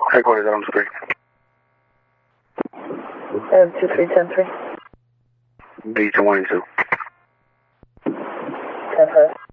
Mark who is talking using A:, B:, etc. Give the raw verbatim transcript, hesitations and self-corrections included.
A: Headquarters on three.
B: Seven two three ten three.
A: B two one two.
B: Ten five.